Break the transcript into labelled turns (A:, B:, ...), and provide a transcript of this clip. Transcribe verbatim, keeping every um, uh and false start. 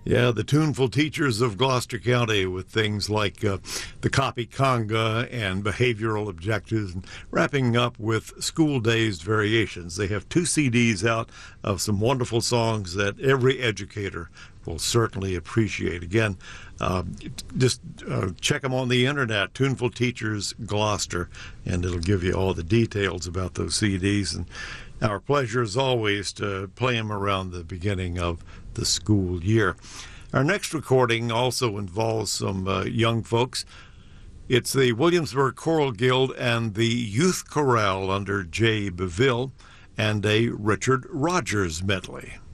A: Yeah, the tuneful teachers of Gloucester County with things like uh, the copy conga and behavioral objectives, and wrapping up with school days variations. They have two C Ds out of some wonderful songs that every educator will certainly appreciate. Again, uh, just uh, check them on the internet, Tuneful Teachers Gloucester, and it'll give you all the details about those C Ds. And our pleasure, as always, to play them around the beginning of the school year. Our next recording also involves some uh, young folks. It's the Williamsburg Choral Guild and the Youth Chorale under Jay Beville and a Richard Rogers medley.